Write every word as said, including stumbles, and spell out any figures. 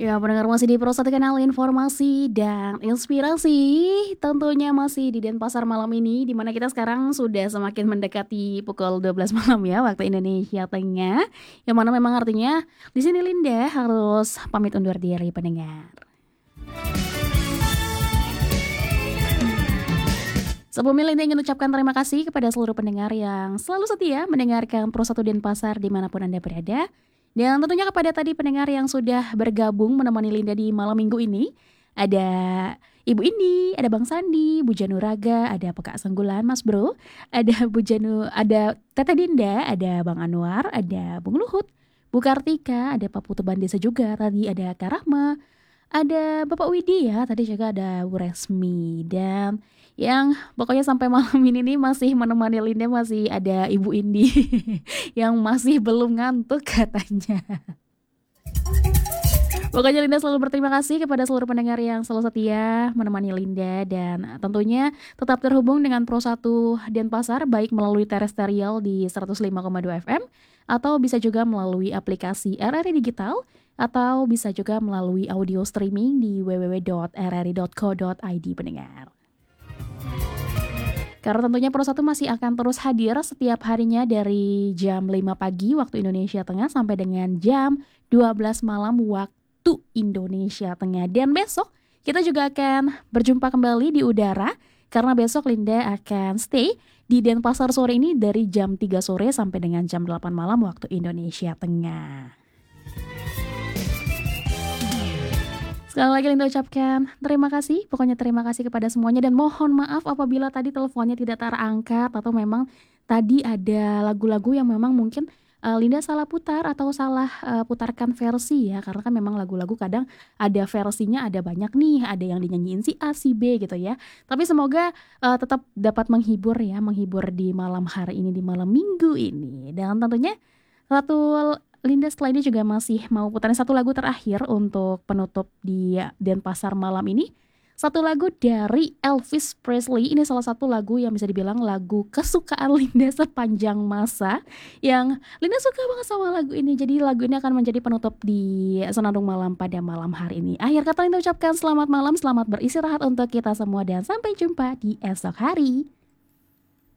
Ya, pendengar masih di Pro satu Kanal Informasi dan Inspirasi. Tentunya masih di Denpasar malam ini, di mana kita sekarang sudah semakin mendekati pukul dua belas malam ya, waktu Indonesia Tengah. Yang mana memang artinya di sini Linda harus pamit undur diri pendengar. Sebelumnya Linda ingin ucapkan terima kasih kepada seluruh pendengar yang selalu setia mendengarkan Pro satu Denpasar dimanapun Anda berada. Dan tentunya kepada tadi pendengar yang sudah bergabung menemani Linda di malam minggu ini. Ada Ibu Indi, ada Bang Sandi, Bu Januraga, ada Pekak Senggulan, Mas Bro. Ada Bu Janu, ada Teteh Dinda, ada Bang Anwar, ada Bung Luhut, Bu Kartika, ada Pak Putu Bandesa juga. Tadi ada Kak Rahma, ada Bapak Widi ya, tadi juga ada Bu Resmi. Dan yang pokoknya sampai malam ini nih masih menemani Linda masih ada Ibu Indi yang masih belum ngantuk katanya. Pokoknya Linda selalu berterima kasih kepada seluruh pendengar yang selalu setia menemani Linda. Dan tentunya tetap terhubung dengan Pro satu Denpasar baik melalui terestrial di seratus lima koma dua F M atau bisa juga melalui aplikasi R R I Digital atau bisa juga melalui audio streaming di w w w dot r r i dot co dot i d pendengar. Karena tentunya Pro satu masih akan terus hadir setiap harinya dari jam lima pagi waktu Indonesia Tengah sampai dengan jam dua belas malam waktu Indonesia Tengah. Dan besok kita juga akan berjumpa kembali di udara karena besok Linda akan stay di Denpasar sore ini dari jam tiga sore sampai dengan jam delapan malam waktu Indonesia Tengah. Sekali lagi Linda ucapkan terima kasih, pokoknya terima kasih kepada semuanya dan mohon maaf apabila tadi teleponnya tidak terangkat atau memang tadi ada lagu-lagu yang memang mungkin uh, Linda salah putar atau salah uh, putarkan versi ya, karena kan memang lagu-lagu kadang ada versinya ada banyak nih, ada yang dinyanyiin si A, si B gitu ya. Tapi semoga uh, tetap dapat menghibur ya, menghibur di malam hari ini, di malam minggu ini. Dan tentunya satu Linda setelah ini juga masih mau putarin satu lagu terakhir untuk penutup di Denpasar malam ini. Satu lagu dari Elvis Presley. Ini salah satu lagu yang bisa dibilang lagu kesukaan Linda sepanjang masa. Yang Linda suka banget sama lagu ini. Jadi lagu ini akan menjadi penutup di Senandung Malam pada malam hari ini. Akhir kata Linda ucapkan selamat malam, selamat beristirahat untuk kita semua dan sampai jumpa di esok hari.